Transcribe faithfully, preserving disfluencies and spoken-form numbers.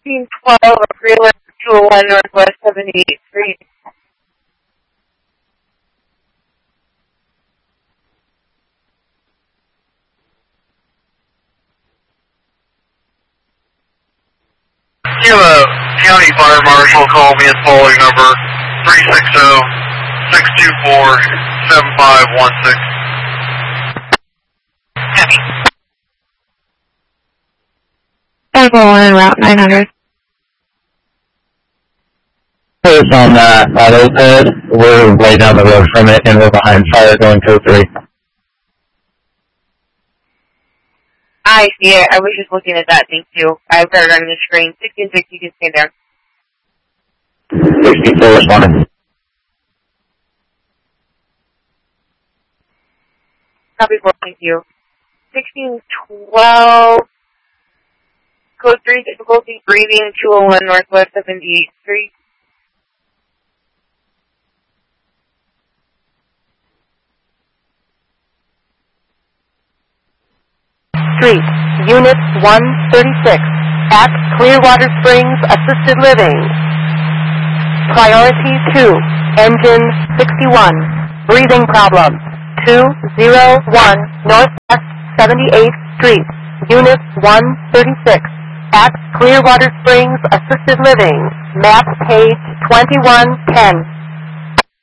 sixteen twelve, Freeland, two oh one Northwest seventy-eighth Street. You have a county fire marshal call me at following number three six zero, six two four, seven five one six. five oh one Route nine hundred. It's on that auto pad. We're way down the road from it, and we're behind fire going code three. I see it. I was just looking at that. Thank you. I've got it on the screen. sixteen six, you can stay there. sixty-four responding. Copy four, thank you. sixteen twelve, code three, difficulty breathing, two oh one Northwest seventy-eighth Street. Street, Unit one thirty-six, at Clearwater Springs Assisted Living. Priority two, engine sixty-one, breathing problem, two oh one Northwest seventy-eighth Street, Unit one thirty-six, at Clearwater Springs Assisted Living, map page twenty-one ten.